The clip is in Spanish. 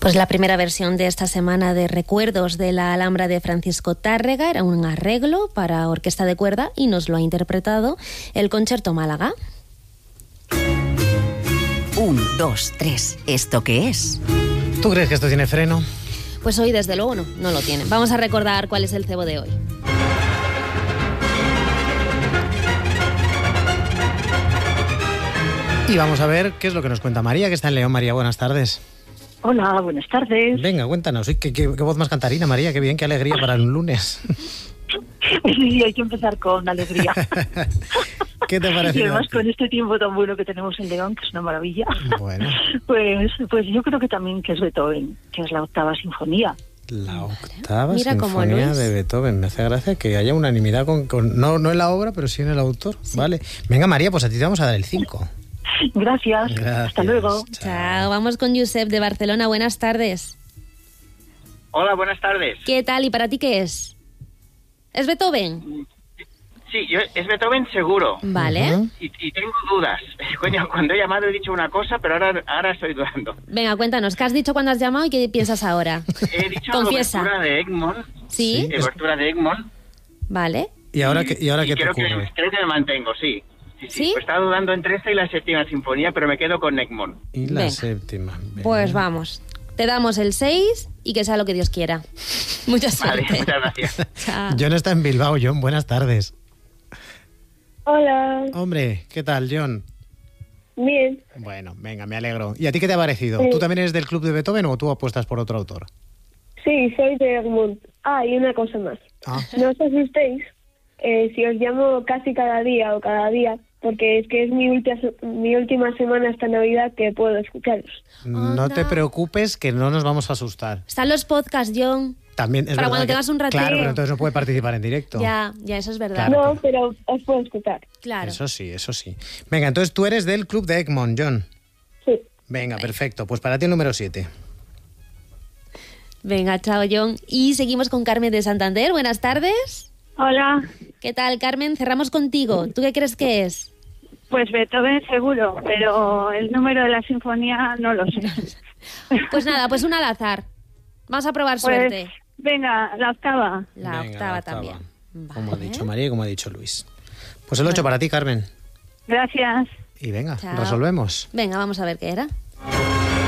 Pues la primera versión de esta semana de Recuerdos de la Alhambra de Francisco Tárrega era un arreglo para orquesta de cuerda y nos lo ha interpretado el Concierto Málaga. 1, 2, 3. ¿Esto qué es? ¿Tú crees que esto tiene freno? Pues hoy desde luego no lo tiene. Vamos a recordar cuál es el cebo de hoy. Y vamos a ver qué es lo que nos cuenta María, que está en León. María, buenas tardes. Hola, buenas tardes. Venga, cuéntanos. Uy, qué voz más cantarina, María. Qué bien, qué alegría para un lunes. Sí, hay que empezar con alegría. ¿Qué te parece? Y además con este tiempo tan bueno que tenemos en León, que es una maravilla. Bueno. Pues yo creo que también que es Beethoven, que es la 8ª sinfonía. La 8ª Mira sinfonía de Beethoven. Me hace gracia que haya unanimidad no en la obra, pero sí en el autor. Sí. Vale. Venga, María, pues a ti te vamos a dar el 5. Gracias. Hasta luego. Chao. Vamos con Josep de Barcelona. Buenas tardes. Hola, buenas tardes. ¿Qué tal? ¿Y para ti qué es? ¿Es Beethoven? Sí, es Beethoven seguro. Vale. Y tengo dudas. Coño, cuando he llamado he dicho una cosa, pero ahora estoy dudando. Venga, cuéntanos, ¿qué has dicho cuando has llamado y qué piensas ahora? He dicho Confiesa. Obertura de Egmont. ¿Sí? Obertura de Egmont. Creo ¿Y ahora qué te ocurre? Creo que me mantengo, sí. ¿Sí? Pues estaba dudando entre esta y la 7ª sinfonía, pero me quedo con Egmont. Y la 7ª. Venga. Pues vamos. Te damos el 6 y que sea lo que Dios quiera. Mucha suerte. Vale, muchas gracias. Chao. John está en Bilbao. John, buenas tardes. Hola. Hombre, ¿qué tal, John? Bien. Bueno, venga, me alegro. ¿Y a ti qué te ha parecido? Sí. ¿Tú también eres del club de Beethoven o tú apuestas por otro autor? Sí, soy de Egmont. Y una cosa más. No os asustéis si os llamo casi cada día o cada día, porque es que es mi última semana hasta Navidad que puedo escucharos. No te preocupes, que no nos vamos a asustar. Están los podcasts, John. También es para verdad cuando tengas un ratito. Claro, pero entonces no puede participar en directo. Ya, eso es verdad. Claro. No, pero os puedo escuchar. Claro. Eso sí. Venga, entonces tú eres del club de Egmont, John. Sí. Venga, perfecto. Pues para ti el número 7. Venga, chao, John. Y seguimos con Carmen de Santander. Buenas tardes. Hola. ¿Qué tal, Carmen? Cerramos contigo. ¿Tú qué crees que es? Pues Beethoven seguro, pero el número de la sinfonía no lo sé. Pues nada, pues una al azar. Vamos a probar suerte. Venga, la 8ª. La octava también. Como ha dicho María y como ha dicho Luis. Pues el 8 para ti, Carmen. Gracias. Y venga, Chao. resolvemos. Venga, vamos a ver qué era.